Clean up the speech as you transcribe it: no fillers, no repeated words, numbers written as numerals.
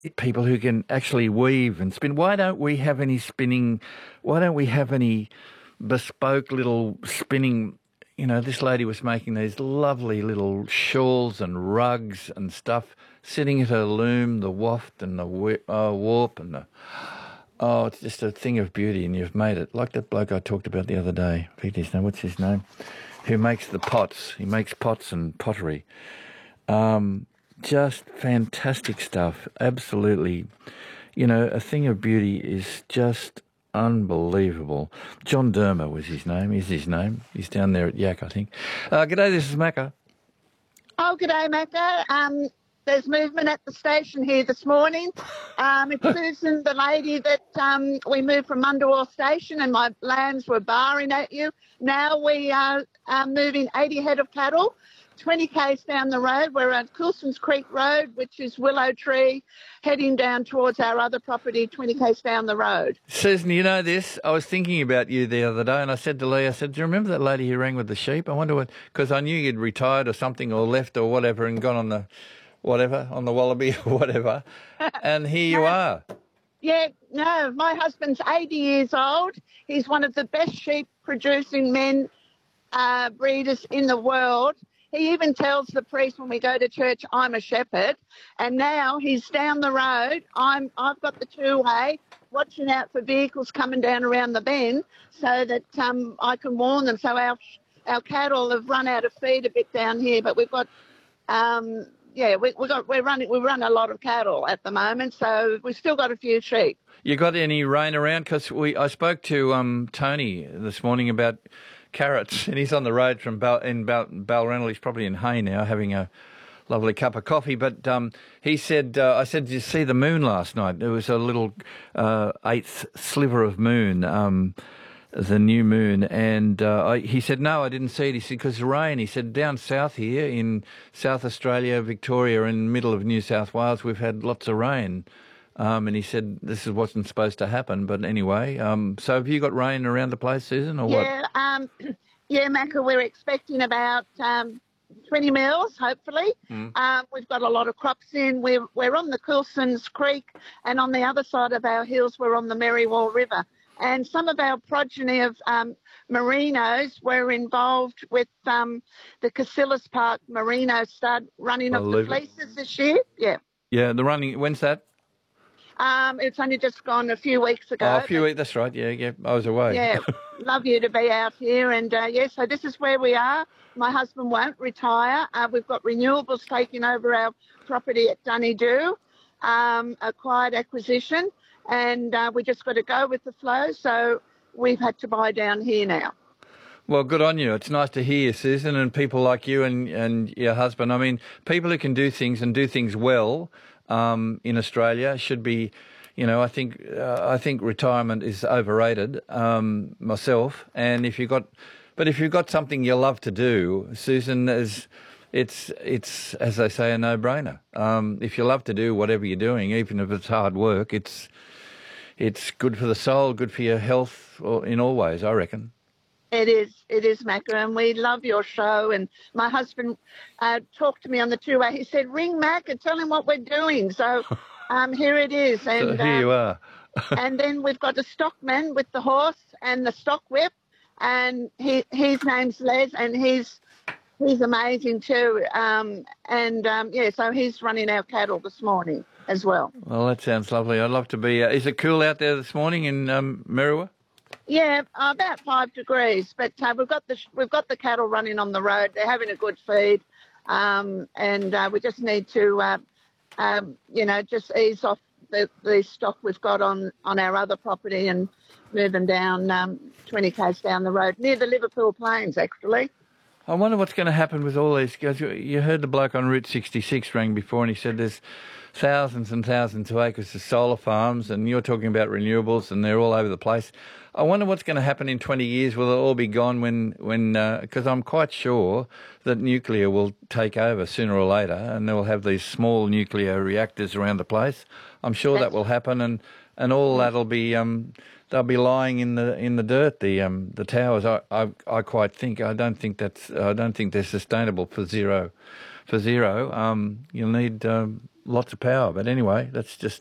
people who can actually weave and spin. Why don't we have any spinning? Why don't we have any bespoke little spinning? You know, this lady was making these lovely little shawls and rugs and stuff, sitting at her loom, the waft and the warp and the... Oh, it's just a thing of beauty, and you've made it. Like that bloke I talked about the other day. I forget his name. What's his name? Who makes the pots. He makes pots and pottery. Just fantastic stuff. Absolutely. You know, a thing of beauty is just unbelievable. John Dermer was his name. Is his name. He's down there at Yak, I think. G'day, this is Macca. Oh, g'day, Macca. There's movement at the station here this morning. It's Susan, the lady that we moved from Mundawar Station, and my lambs were barring at you. Now we are moving 80 head of cattle, 20 k's down the road. We're at Coulson's Creek Road, which is Willow Tree, heading down towards our other property, 20 k's down the road. Susan, you know this. I was thinking about you the other day, and I said to Lee, I said, do you remember that lady who rang with the sheep? I wonder what, because I knew you'd retired or something, or left or whatever, and gone on the whatever, on the Wallaby or whatever, and here you are. Yeah, no, my husband's 80 years old. He's one of the best sheep producing men breeders in the world. He even tells the priest when we go to church, I'm a shepherd. And now he's down the road. I've got the two-way, watching out for vehicles coming down around the bend so that I can warn them. So our cattle have run out of feed a bit down here, but we've got we run a lot of cattle at the moment, so we've still got a few sheep. You got any rain around? Because I spoke to Tony this morning about carrots, and he's on the road from Balranald. He's probably in Hay now, having a lovely cup of coffee. But he said, I said, did you see the moon last night? There was a little eighth sliver of moon. The new moon, and he said, no, I didn't see it. He said, because of rain. He said, down south here in South Australia, Victoria, in the middle of New South Wales, we've had lots of rain. And he said, this wasn't supposed to happen. But anyway, so have you got rain around the place, Susan, or what? Yeah, Macca, we're expecting about 20 mils, hopefully. We've got a lot of crops in. We're on the Coulson's Creek, and on the other side of our hills, we're on the Merriwall River. And some of our progeny of merinos were involved with the Casillas Park merino stud running of the fleeces this year. Yeah. Yeah, the running, when's that? It's only just gone a few weeks ago. Oh, a few weeks, that's right. Yeah, I was away. Yeah, love you to be out here. And, so this is where we are. My husband won't retire. We've got renewables taking over our property at Dunedoo, a quiet acquisition. And we just got to go with the flow, so we've had to buy down here now. Well, good on you. It's nice to hear, Susan, and people like you and your husband. I mean, people who can do things and do things well in Australia should be, you know, I think retirement is overrated myself. And if you've got something you love to do, Susan, it's as they say, a no-brainer. If you love to do whatever you're doing, even if it's hard work, it's good for the soul, good for your health, or in all ways, I reckon. It is, Macca, and we love your show. And my husband talked to me on the two-way. He said, ring Mac and tell him what we're doing. So here it is. And so here you are. And then we've got the stockman with the horse and the stock whip, and his name's Les, and he's amazing too. So he's running our cattle this morning as well. Well, that sounds lovely. I'd love to be... is it cool out there this morning in Merriwa? Yeah, about 5 degrees. But we've got the cattle running on the road. They're having a good feed, and we just need to, just ease off the stock we've got on our other property and move them down 20 k's down the road near the Liverpool Plains, actually. I wonder what's going to happen with all these guys. You heard the bloke on Route 66 rang before, and he said there's thousands and thousands of acres of solar farms, and you're talking about renewables, and they're all over the place. I wonder what's going to happen in 20 years. Will it all be gone when? Because I'm quite sure that nuclear will take over sooner or later, and they'll have these small nuclear reactors around the place. I'm sure that will happen, and all that'll be they'll be lying in the dirt. The towers. I quite think. I don't think they're sustainable for zero. You'll need lots of power. But anyway, that's just